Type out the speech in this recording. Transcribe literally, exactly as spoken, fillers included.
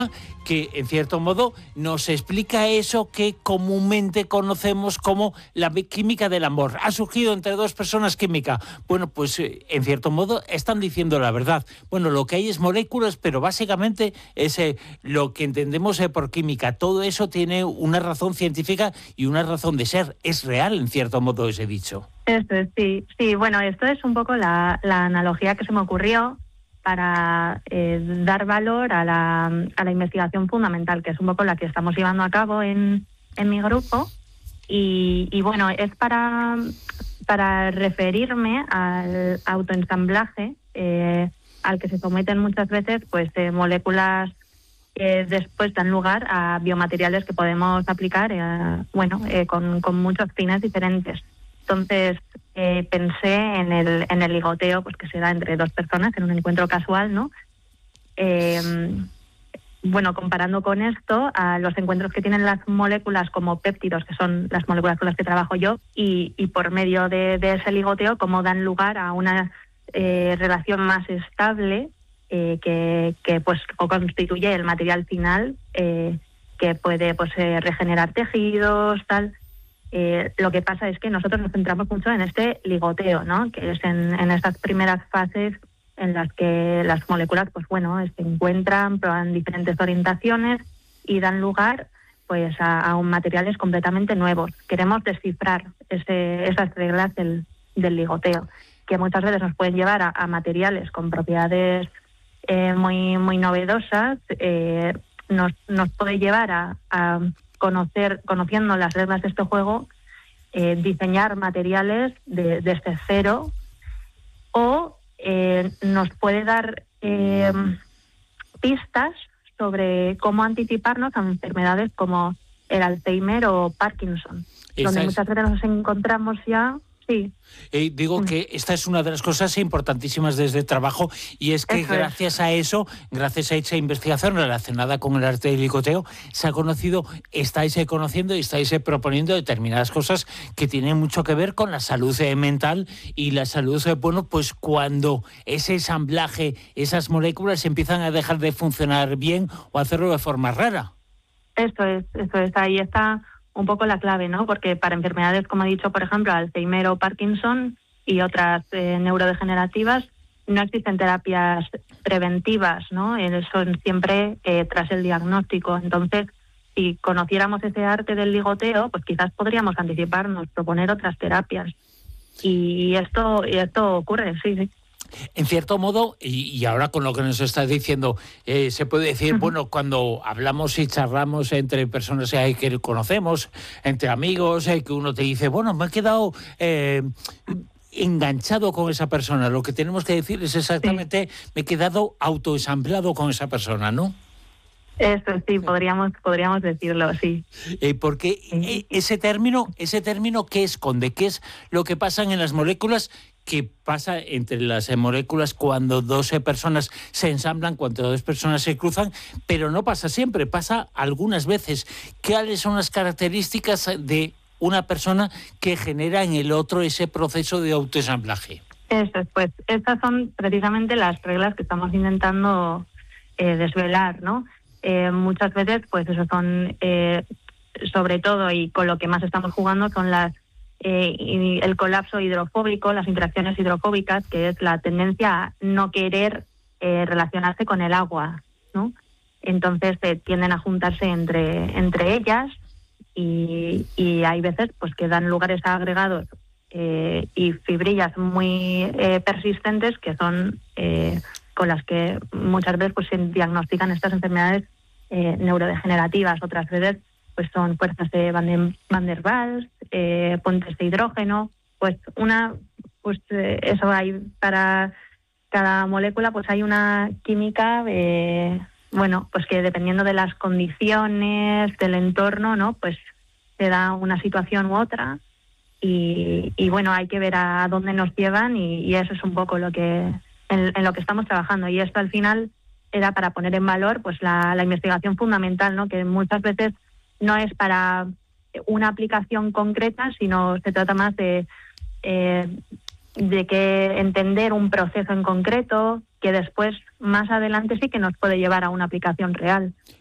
que en cierto modo nos explica eso que comúnmente conocemos como la química del amor. Ha surgido entre dos personas química. Bueno, pues en cierto modo están diciendo la verdad. Bueno, lo que hay es moléculas, pero básicamente es eh, lo que entendemos eh, por química. Todo eso tiene una razón científica y una razón de ser. Es real, en cierto modo, ese dicho. Esto es, sí. Sí, bueno, esto es un poco la, la analogía que se me ocurrió para eh, dar valor a la, a la investigación fundamental, que es un poco la que estamos llevando a cabo en, en mi grupo. Y, y bueno, es para, para referirme al autoensamblaje eh, al que se someten muchas veces pues eh, moléculas que después dan lugar a biomateriales que podemos aplicar eh, bueno, eh, con, con muchos fines diferentes. Entonces, eh, pensé en el, en el ligoteo pues que se da entre dos personas en un encuentro casual, ¿no? Eh, bueno, comparando con esto a los encuentros que tienen las moléculas como péptidos, que son las moléculas con las que trabajo yo, y, y por medio de, de ese ligoteo, cómo dan lugar a una eh, relación más estable eh, que, que pues constituye el material final eh, que puede pues eh, regenerar tejidos, tal. Eh, lo que pasa es que nosotros nos centramos mucho en este ligoteo, ¿no? Que es en, en estas primeras fases en las que las moléculas, pues bueno, se encuentran, prueban diferentes orientaciones y dan lugar, pues, a, a un materiales completamente nuevos. Queremos descifrar ese, esas reglas del, del ligoteo, que muchas veces nos pueden llevar a, a materiales con propiedades eh, muy, muy novedosas. Eh, nos, nos puede llevar a, a conocer, conociendo las reglas de este juego, eh, diseñar materiales de, desde cero, o eh, nos puede dar eh, pistas sobre cómo anticiparnos a enfermedades como el Alzheimer o Parkinson, donde es... muchas veces nos encontramos ya. Sí. Eh, digo que esta es una de las cosas importantísimas de este trabajo, y es que eso gracias es. a eso, gracias a esa investigación relacionada con el arte del ligoteo, se ha conocido, estáis conociendo y estáis proponiendo determinadas cosas que tienen mucho que ver con la salud mental y la salud, bueno, pues cuando ese ensamblaje, esas moléculas empiezan a dejar de funcionar bien o hacerlo de forma rara. Eso es, eso es, ahí está un poco la clave, ¿no? Porque para enfermedades, como he dicho, por ejemplo, Alzheimer o Parkinson y otras eh, neurodegenerativas, no existen terapias preventivas, ¿no? Eh, son siempre eh, tras el diagnóstico. Entonces, si conociéramos ese arte del ligoteo, pues quizás podríamos anticiparnos, proponer otras terapias. Y esto, y esto ocurre, sí, sí. En cierto modo, y, y ahora con lo que nos estás diciendo, eh, se puede decir, uh-huh. bueno, cuando hablamos y charlamos entre personas eh, que conocemos, entre amigos, eh, que uno te dice, bueno, me he quedado eh, enganchado con esa persona. Lo que tenemos que decir es exactamente, sí. me he quedado autoensamblado con esa persona, ¿no? Eso sí, podríamos podríamos decirlo, sí. Eh, porque sí. ese término, ese término, ¿qué esconde? ¿Qué es lo que pasa en las moléculas? ¿Qué pasa entre las moléculas cuando dos personas se ensamblan, cuando dos personas se cruzan? Pero no pasa siempre, pasa algunas veces. ¿Cuáles son las características de una persona que genera en el otro ese proceso de autoensamblaje? Eso es, pues estas son precisamente las reglas que estamos intentando eh, desvelar, ¿no? Eh, muchas veces, pues eso son, eh, sobre todo, y con lo que más estamos jugando, son las eh, y el colapso hidrofóbico, las interacciones hidrofóbicas, que es la tendencia a no querer eh, relacionarse con el agua, ¿no? Entonces eh, tienden a juntarse entre entre ellas y, y hay veces pues que dan lugares a agregados eh, y fibrillas muy eh, persistentes que son eh, con las que muchas veces pues se diagnostican estas enfermedades eh, neurodegenerativas. Otras veces pues son fuerzas de Van, Van der Waals, eh, puentes de hidrógeno. Pues una, pues eh, eso hay para cada molécula, pues hay una química, eh, bueno, pues que dependiendo de las condiciones del entorno, ¿no? Pues se da una situación u otra y, y bueno, hay que ver a dónde nos llevan y, y eso es un poco lo que en, en lo que estamos trabajando. Y esto al final era para poner en valor pues la, la investigación fundamental, ¿no? Que muchas veces no es para una aplicación concreta, sino se trata más de eh, de que entender un proceso en concreto que después más adelante sí que nos puede llevar a una aplicación real.